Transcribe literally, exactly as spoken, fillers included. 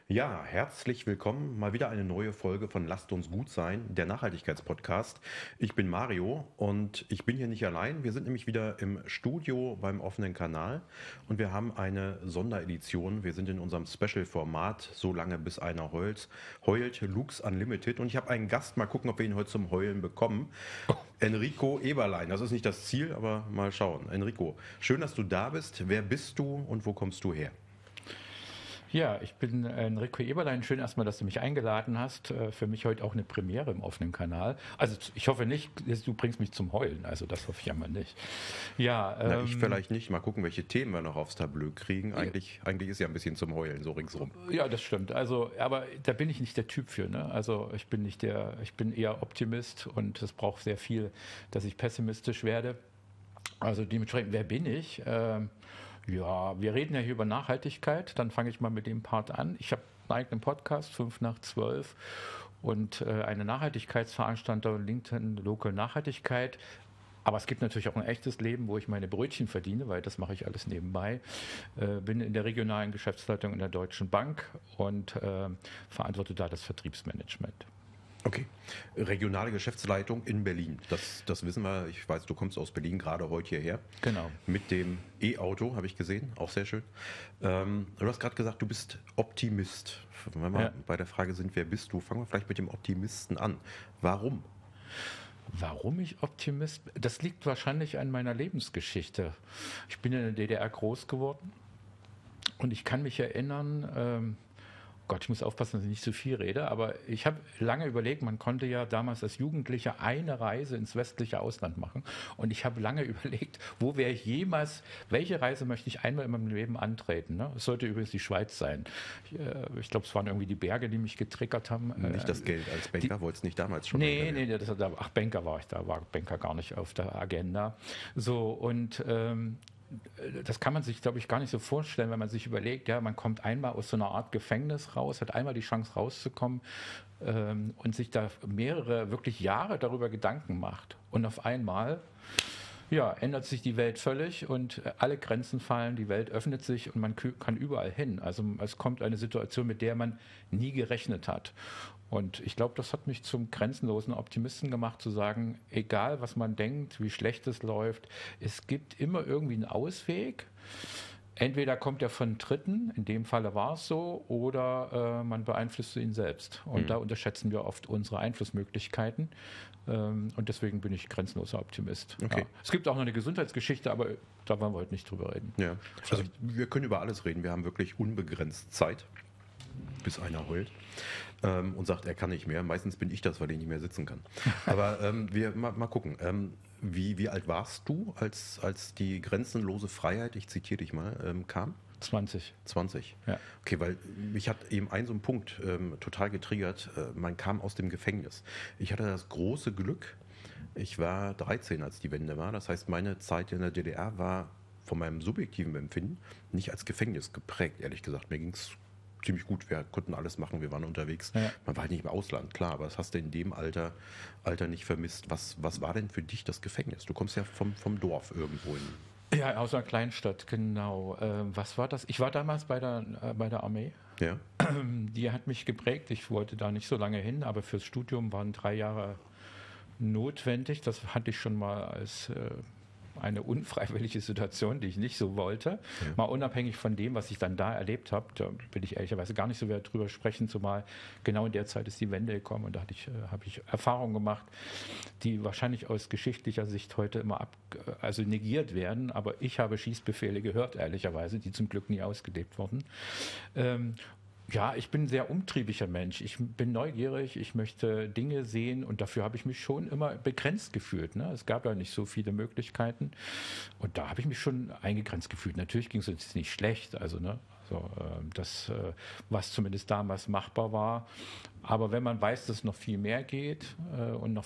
Ja, herzlich willkommen. Mal wieder eine neue Folge von Lasst uns gut sein, der Nachhaltigkeitspodcast. Ich bin Mario und ich bin hier nicht allein. Wir sind nämlich wieder im Studio beim offenen Kanal und wir haben eine Sonderedition. Wir sind in unserem Special-Format, so lange bis einer heult, heult Lux Unlimited. Und ich habe einen Gast, mal gucken, ob wir ihn heute zum Heulen bekommen. Enrico Eberlein. Das ist nicht das Ziel, aber mal schauen. Enrico, schön, dass du da bist. Wer bist du und wo kommst du her? Ja, ich bin Enrico Eberlein. Schön erstmal, dass du mich eingeladen hast. Äh, Für mich heute auch eine Premiere im offenen Kanal. Also ich hoffe nicht, du bringst mich zum Heulen. Also das hoffe ich ja mal nicht. Ja, Na, ich ähm, vielleicht nicht. Mal gucken, welche Themen wir noch aufs Tableau kriegen. Eigentlich, eigentlich ist ja ein bisschen zum Heulen, so ringsrum. ja, das stimmt. Also, aber da bin ich nicht der Typ für. Ne? Also ich bin nicht der, ich bin eher Optimist und es braucht sehr viel, dass ich pessimistisch werde. Also dementsprechend, wer bin ich? Ähm, ja, wir reden ja hier über Nachhaltigkeit. Dann fange ich mal mit dem Part an. Ich habe einen eigenen Podcast, fünf nach zwölf, und äh, eine Nachhaltigkeitsveranstaltung, LinkedIn Local Nachhaltigkeit. Aber es gibt natürlich auch ein echtes Leben, wo ich meine Brötchen verdiene, weil das mache ich alles nebenbei. Äh, bin in der regionalen Geschäftsleitung in der Deutschen Bank und äh, verantworte da das Vertriebsmanagement. Okay. Regionale Geschäftsleitung in Berlin. Das, das wissen wir. Ich weiß, du kommst aus Berlin gerade heute hierher. Genau. Mit dem E-Auto, habe ich gesehen. Auch sehr schön. Ähm, du hast gerade gesagt, du bist Optimist. Wenn wir Ja. bei der Frage sind, wer bist du, fangen wir vielleicht mit dem Optimisten an. Warum? Warum ich Optimist bin? Das liegt wahrscheinlich an meiner Lebensgeschichte. Ich bin in der D D R groß geworden und ich kann mich erinnern, ähm, Gott, ich muss aufpassen, dass ich nicht zu viel rede, aber ich habe lange überlegt, man konnte ja damals als Jugendlicher eine Reise ins westliche Ausland machen und ich habe lange überlegt, wo wäre ich jemals, welche Reise möchte ich einmal in meinem Leben antreten? Ne? Es sollte übrigens die Schweiz sein. Ich, äh, ich glaube, es waren irgendwie die Berge, die mich getriggert haben. Nicht das Äh, Geld als Banker, wolltest nicht damals schon Nee, Banker nee, werden? das, da, ach, Banker war ich, da war Banker gar nicht auf der Agenda. So, und ähm, das kann man sich, glaube ich, gar nicht so vorstellen, wenn man sich überlegt, ja, man kommt einmal aus so einer Art Gefängnis raus, hat einmal die Chance rauszukommen ähm, und sich da mehrere, wirklich Jahre darüber Gedanken macht. Und auf einmal, ja, ändert sich die Welt völlig und alle Grenzen fallen, die Welt öffnet sich und man kü- kann überall hin. Also es kommt eine Situation, mit der man nie gerechnet hat. Und ich glaube, das hat mich zum grenzenlosen Optimisten gemacht, zu sagen, egal was man denkt, wie schlecht es läuft, es gibt immer irgendwie einen Ausweg. Entweder kommt er von Dritten, in dem Falle war es so, oder äh, man beeinflusst ihn selbst. Und Hm. da unterschätzen wir oft unsere Einflussmöglichkeiten. Ähm, und deswegen bin ich grenzenloser Optimist. Okay. Ja. Es gibt auch noch eine Gesundheitsgeschichte, aber da wollen wir heute nicht drüber reden. Ja, also wir können über alles reden. Wir haben wirklich unbegrenzt Zeit, bis einer heult ähm, und sagt, er kann nicht mehr. Meistens bin ich das, weil ich nicht mehr sitzen kann. Aber ähm, wir mal, mal gucken. Ähm, wie, wie alt warst du, als, als die grenzenlose Freiheit, ich zitiere dich mal, ähm, kam? zwanzig. zwanzig. Ja. Okay, weil mich hat eben ein so ein Punkt ähm, total getriggert. Äh, man kam aus dem Gefängnis. Ich hatte das große Glück, ich war dreizehn, als die Wende war. Das heißt, meine Zeit in der D D R war von meinem subjektiven Empfinden nicht als Gefängnis geprägt, ehrlich gesagt. Mir ging es ziemlich gut. Wir konnten alles machen, wir waren unterwegs. Ja. Man war halt nicht im Ausland, klar, aber das hast du in dem Alter, Alter nicht vermisst. Was, was war denn für dich das Gefängnis? Du kommst ja vom, vom Dorf irgendwo in. Ja, aus einer Kleinstadt, genau. Ähm, was war das? Ich war damals bei der, äh, bei der Armee. Ja. Die hat mich geprägt. Ich wollte da nicht so lange hin, aber fürs Studium waren drei Jahre notwendig. Das hatte ich schon mal als äh, eine unfreiwillige Situation, die ich nicht so wollte. Ja. Mal unabhängig von dem, was ich dann da erlebt habe, da will ich ehrlicherweise gar nicht so sehr drüber sprechen, zumal genau in der Zeit ist die Wende gekommen und da hatte ich, äh, habe ich Erfahrungen gemacht, die wahrscheinlich aus geschichtlicher Sicht heute immer ab, also negiert werden, aber ich habe Schießbefehle gehört, ehrlicherweise, die zum Glück nie ausgelebt wurden. Ähm, Ja, ich bin ein sehr umtriebiger Mensch. Ich bin neugierig, ich möchte Dinge sehen und dafür habe ich mich schon immer begrenzt gefühlt. Ne? Es gab ja nicht so viele Möglichkeiten und da habe ich mich schon eingegrenzt gefühlt. Natürlich ging es uns nicht schlecht, also ne, so, äh, das, äh, was zumindest damals machbar war. Aber wenn man weiß, dass noch viel mehr geht äh, und noch